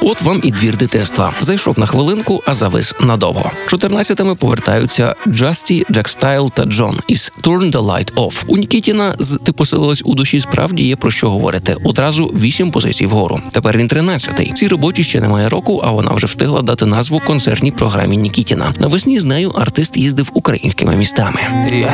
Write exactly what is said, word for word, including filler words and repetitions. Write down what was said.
От вам і двір дитинства. Зайшов на хвилинку, а завис надовго. чотирнадцятими повертаються Джасті, Джек Стайл та Джон із «Turn the Light Off». У Нікітіна з «Ти поселилась у душі» справді є про що говорити. Одразу вісім позицій вгору. Тепер він тринадцятий. Цій роботі ще немає року, а вона вже встигла дати назву концертній програмі Нікітіна. Навесні з нею артист їздив українськими містами. Я